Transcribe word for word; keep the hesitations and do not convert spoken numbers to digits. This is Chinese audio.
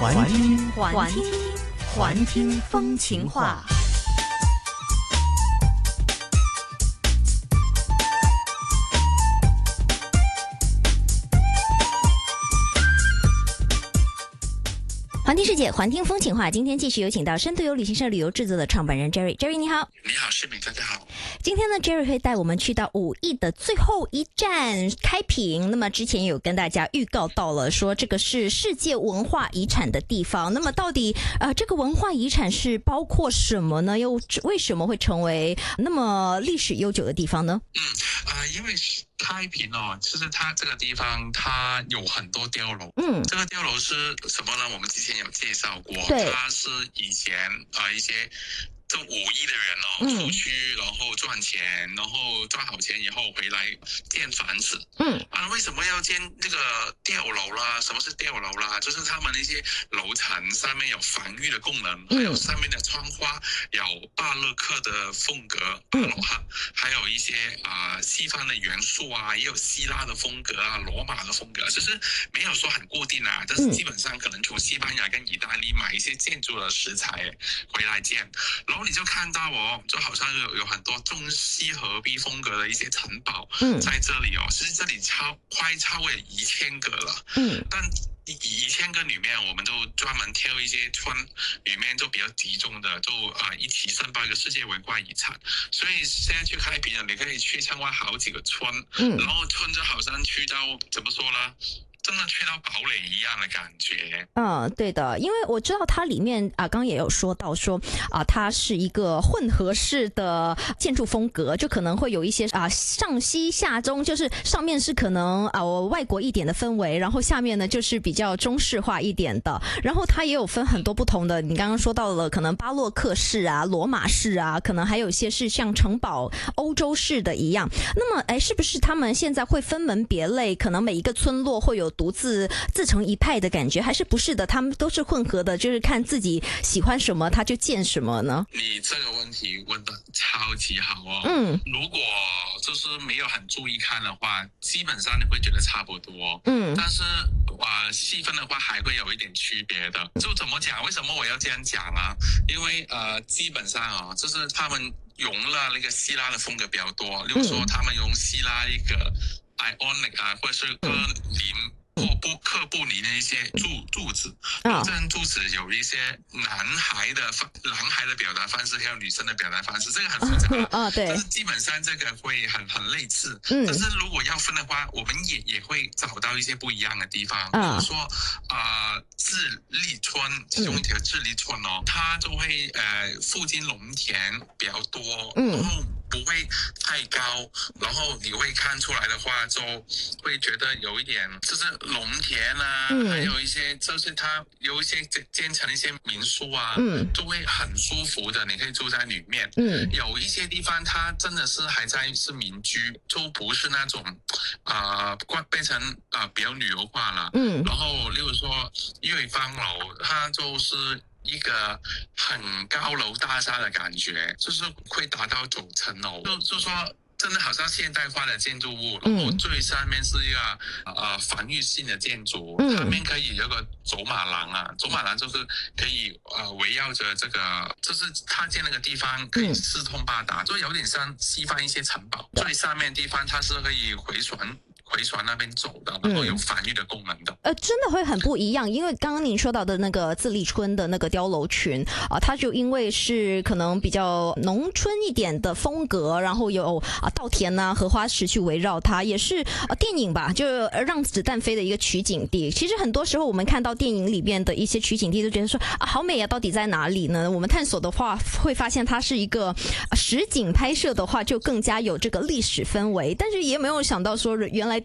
环听环听环听风情话。环听世界，环听风情话。今天继续有请到深度游旅行社旅游制作的创办人 Jerry。Jerry 你好。 你好，世美，大家好。 今天呢 Jerry 会带我们去到武义的最后一站开平。那么之前有跟大家预告到了，说这个是世界文化遗产的地方。那么到底呃这个文化遗产是包括什么呢？又为什么会成为那么历史悠久的地方呢？ 嗯啊、呃，因为开平哦，其实它这个地方它有很多碉楼。嗯，这个碉楼是什么呢？我们之前有介绍过，它是以前啊、呃、一些。这武艺的人哦，出去然后赚钱，然后赚好钱以后回来建房子。嗯啊，为什么要建这个碉楼啦？什么是碉楼啦？就是他们那些楼层上面有防御的功能，还有上面的窗花有巴洛克的风格，嗯，还有一些啊、呃、西方的元素啊，也有希腊的风格啊，罗马的风格，就是没有说很固定啊，但是基本上可能从西班牙跟意大利买一些建筑的石材回来建，然后你就看到哦，就好像有有很多中西合璧风格的一些城堡在这里哦，其实这里超快超过一千个了，嗯，但一一千个里面，我们都专门挑一些村里面就比较集中的，就啊、呃、一起申报一个世界文化遗产。所以现在去开平了，你可以去参观好几个村，嗯，然后村就好像去到怎么说呢？真的去到堡垒一样的感觉。 嗯，对的，因为我知道它里面啊，刚刚也有说到说啊，它是一个混合式的建筑风格，就可能会有一些啊上西下中，就是上面是可能啊外国一点的氛围，然后下面呢就是比较中式化一点的，然后它也有分很多不同的，你刚刚说到了可能巴洛克式啊、罗马式啊，可能还有一些是像城堡欧洲式的一样。那么哎，是不是他们现在会分门别类，可能每一个村落会有独自自成一派的感觉，还是不是的？他们都是混合的，就是看自己喜欢什么，他就建什么呢？ 你这个问题问得超级好哦。嗯，如果就是没有很注意看的话，基本上你会觉得差不多。嗯，但是呃细分的话还会有一点区别的。就怎么讲？为什么我要这样讲呢？因为呃基本上啊、哦，就是他们用了那个希腊的风格比较多，例如说他们用希腊一个 Ionic 啊，或者是哥林。或布克布里的一些柱柱子，然后这些柱子有一些男孩的男孩的表达方式，还有女生的表达方式，这个很复杂啊、哦，对。但是基本上这个会很很类似，嗯。但是如果要分的话，我们也也会找到一些不一样的地方，比如说啊、呃，智利村其中一条智利村哦，它就会呃附近农田比较多，嗯。然后不会太高，然后你会看出来的话，就会觉得有一点就是农田啊，嗯、还有一些就是它有一些建成一些民宿啊，嗯，就会很舒服的，你可以住在里面。嗯，有一些地方它真的是还在是民居，就不是那种啊、呃、变成啊、呃、比较旅游化了。嗯，然后例如说瑞芳楼，它就是。一个很高楼大厦的感觉，就是会达到九层楼，就就说真的好像现代化的建筑物，然后最上面是一个呃防御性的建筑，嗯、上面可以有个走马廊啊，走马廊就是可以呃围绕着这个，就是它建那个地方可以四通八达，就有点像西方一些城堡，最上面的地方它是可以回旋。回船那边走的，然后有防御的功能的。 呃，真的会很不一样，因为刚刚您说到的那个自立村的那个碉楼群啊、呃，它就因为是可能比较农村一点的风格，然后有啊稻田啊、荷花池去围绕它，也是呃电影吧，就让子弹飞的一个取景地。其实很多时候我们看到电影里面的一些取景地，都觉得说啊好美啊，到底在哪里呢？我们探索的话，会发现它是一个、呃、实景拍摄的话，就更加有这个历史氛围。但是也没有想到说，原来